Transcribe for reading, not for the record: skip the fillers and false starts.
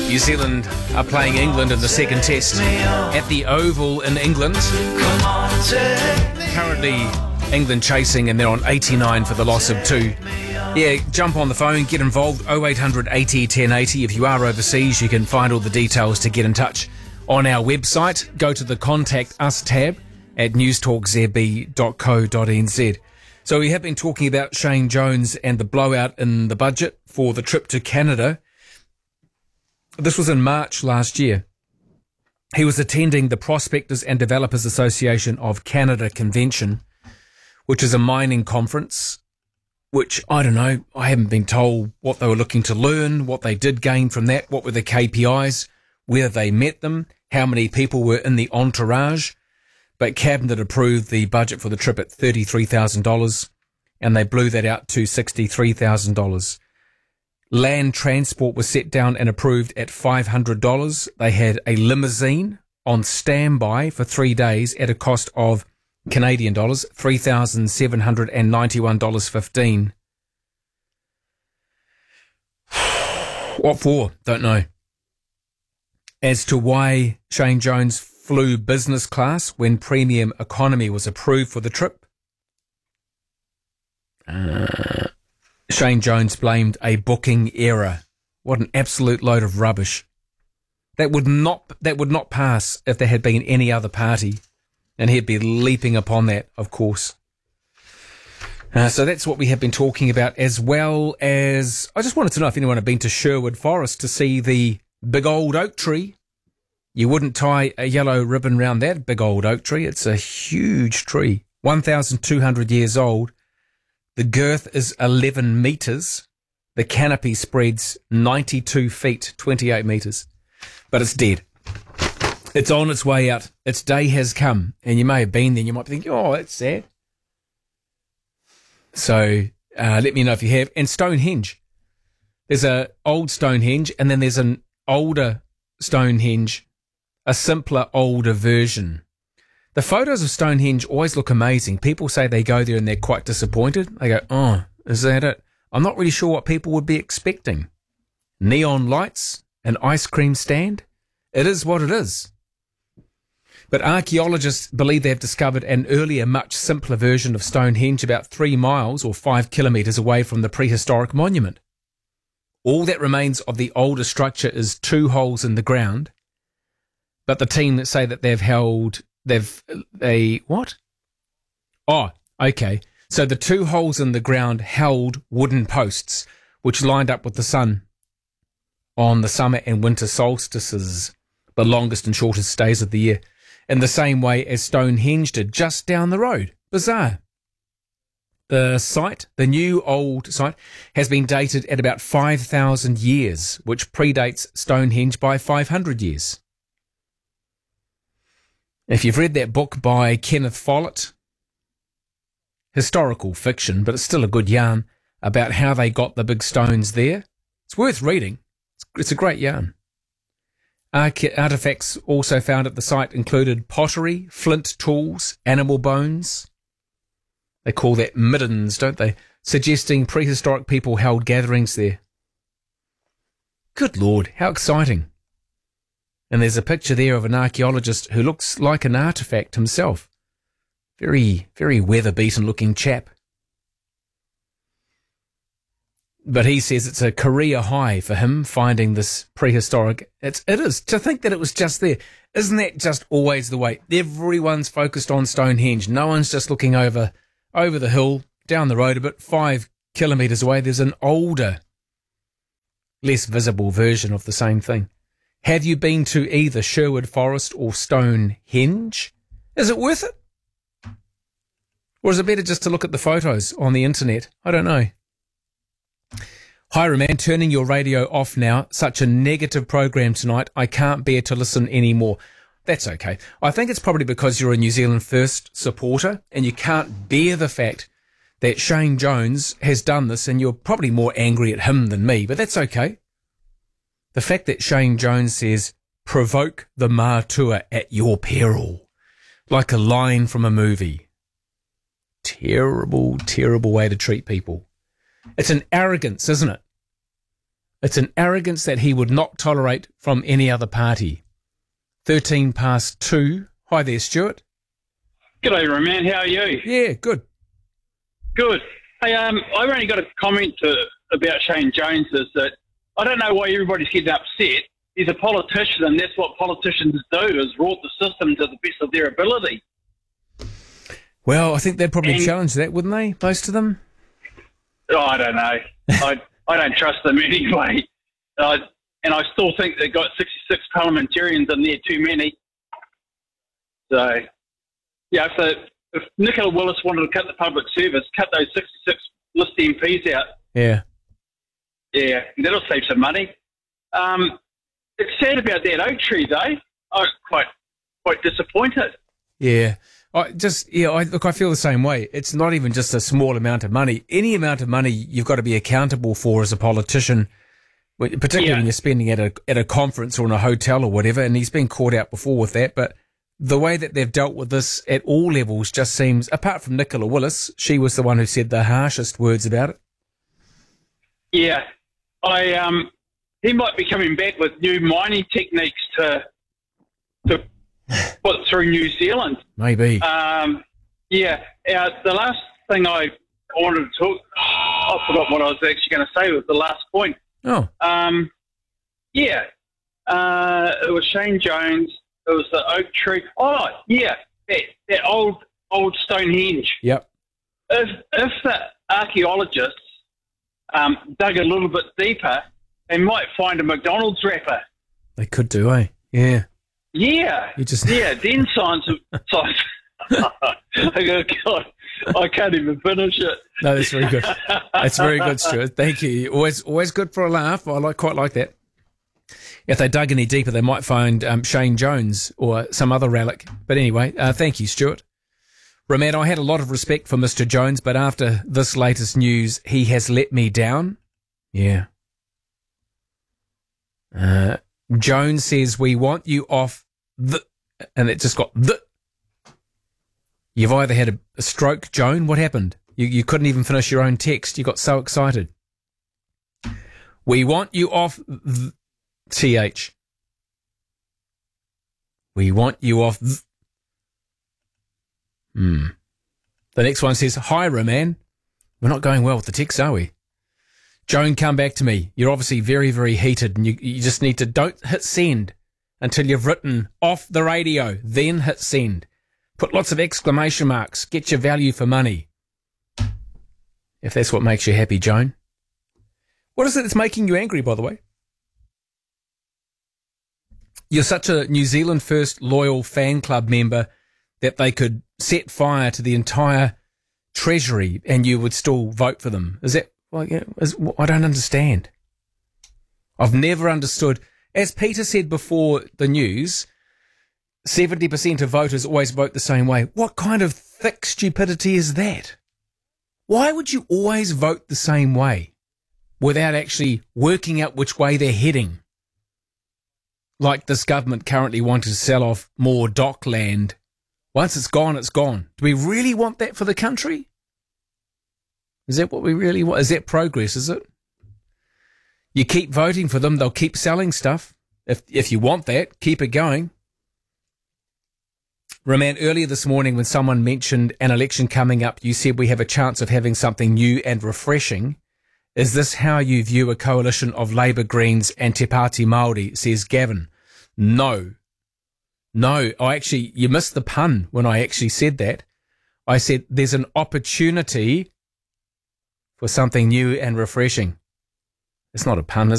New Zealand are playing England in the second test at the Oval in England. Currently, England chasing, and they're on 89 for the loss of 2. Yeah, jump on the phone, get involved, 0800 80 1080. If you are overseas, you can find all the details to get in touch on our website. Go to the Contact Us tab at newstalkzb.co.nz. So we have been talking about Shane Jones and the blowout in the budget for the trip to Canada. This was in March last year. He was attending the Prospectors and Developers Association of Canada Convention, which is a mining conference, which, I don't know, I haven't been told what they were looking to learn, what they did gain from that, what were the KPIs, where they met them, how many people were in the entourage. But Cabinet approved the budget for the trip at $33,000, and they blew that out to $63,000. Land transport was set down and approved at $500. They had a limousine on standby for 3 days at a cost of Canadian dollars, $3,791.15. What for? Don't know. As to why Shane Jones flew business class when premium economy was approved for the trip, Shane Jones blamed a booking error. What an absolute load of rubbish. That would not pass if there had been any other party, and he'd be leaping upon that, of course. So that's what we have been talking about, as well as I just wanted to know if anyone had been to Sherwood Forest to see the big old oak tree. You wouldn't tie a yellow ribbon round that big old oak tree. It's a huge tree, 1,200 years old. The girth is 11 metres. The canopy spreads 92 feet, 28 metres. But it's dead. It's on its way out. Its day has come. And you may have been there. You might be thinking, oh, that's sad. So let me know if you have. And Stonehenge. There's an old Stonehenge, and then there's an older Stonehenge, a simpler, older version. The photos of Stonehenge always look amazing. People say they go there and they're quite disappointed. They go, oh, is that it? I'm not really sure what people would be expecting. Neon lights, an ice cream stand. It is what it is. But archaeologists believe they have discovered an earlier, much simpler version of Stonehenge about 3 miles or 5 kilometres away from the prehistoric monument. All that remains of the older structure is 2 holes in the ground. But the team that say that what? Oh, okay. So the 2 holes in the ground held wooden posts, which lined up with the sun on the summer and winter solstices, the longest and shortest days of the year, in the same way as Stonehenge did just down the road. Bizarre. The site, the new old site, has been dated at about 5,000 years, which predates Stonehenge by 500 years. If you've read that book by Kenneth Follett, historical fiction, but it's still a good yarn about how they got the big stones there, it's worth reading. It's a great yarn. Artifacts also found at the site included pottery, flint tools, animal bones. They call that middens, don't they? Suggesting prehistoric people held gatherings there. Good Lord, how exciting. And there's a picture there of an archaeologist who looks like an artefact himself. Very, very weather-beaten looking chap. But he says it's a career high for him finding this prehistoric. It is. To think that it was just there. Isn't that just always the way? Everyone's focused on Stonehenge. No one's just looking over the hill, down the road a bit, 5 kilometres away. There's an older, less visible version of the same thing. Have you been to either Sherwood Forest or Stonehenge? Is it worth it? Or is it better just to look at the photos on the internet? I don't know. Hi, Roman, turning your radio off now. Such a negative program tonight. I can't bear to listen anymore. That's okay. I think it's probably because you're a New Zealand First supporter and you can't bear the fact that Shane Jones has done this, and you're probably more angry at him than me, but that's okay. The fact that Shane Jones says, provoke the Matua at your peril, like a line from a movie. Terrible, terrible way to treat people. It's an arrogance, isn't it? It's an arrogance that he would not tolerate from any other party. 13 past 2. Hi there, Stuart. G'day, Roman. How are you? Yeah, good. Good. Hey, I've only got a comment about Shane Jones, is that I don't know why everybody's getting upset. He's a politician, and that's what politicians do, is rort the system to the best of their ability. Well, I think they'd probably challenge that, wouldn't they, most of them? Oh, I don't know. I don't trust them anyway. And I still think they've got 66 parliamentarians in there, too many. So, yeah, if Nicola Willis wanted to cut the public service, cut those 66 list MPs out. Yeah. Yeah, that'll save some money. It's sad about that oak tree, though. I'm quite disappointed. Yeah. I feel the same way. It's not even just a small amount of money. Any amount of money you've got to be accountable for as a politician, particularly when you're spending at a conference or in a hotel or whatever, and he's been caught out before with that. But the way that they've dealt with this at all levels just seems, apart from Nicola Willis, she was the one who said the harshest words about it. Yeah. He might be coming back with new mining techniques to put through New Zealand. Maybe. The last thing I wanted to talk, I forgot what I was actually going to say with the last point. Oh. It was Shane Jones. It was the oak tree. Oh, yeah, that old Stonehenge. Yep. If the archaeologists dug a little bit deeper, they might find a McDonald's wrapper. They could do, eh? Yeah. Yeah. Then science. Oh, God, I can't even finish it. No, that's very good. That's very good, Stuart. Thank you. Always good for a laugh. I quite like that. If they dug any deeper, they might find Shane Jones or some other relic. But anyway, thank you, Stuart. Roman, I had a lot of respect for Mr. Jones, but after this latest news, he has let me down. Yeah. Jones says, we want you off the... And it just got the... You've either had a stroke, Joan. What happened? You couldn't even finish your own text. You got so excited. We want you off the... TH. We want you off... The next one says, hi, Roman. We're not going well with the text, are we? Joan, come back to me. You're obviously very, very heated, and you just need to don't hit send until you've written off the radio. Then hit send. Put lots of exclamation marks. Get your value for money. If that's what makes you happy, Joan. What is it that's making you angry, by the way? You're such a New Zealand First loyal fan club member that they could set fire to the entire treasury and you would still vote for them. Is that... Well, yeah, I don't understand. I've never understood. As Peter said before the news, 70% of voters always vote the same way. What kind of thick stupidity is that? Why would you always vote the same way without actually working out which way they're heading? Like this government currently wanting to sell off more dock land. Once it's gone, it's gone. Do we really want that for the country? Is that what we really want? Is that progress, is it? You keep voting for them, they'll keep selling stuff. If you want that, keep it going. Roman, earlier this morning when someone mentioned an election coming up, you said we have a chance of having something new and refreshing. Is this how you view a coalition of Labour, Greens and Te Pāti Māori, says Gavin? No, you missed the pun when I actually said that. I said there's an opportunity for something new and refreshing. It's not a pun, is it?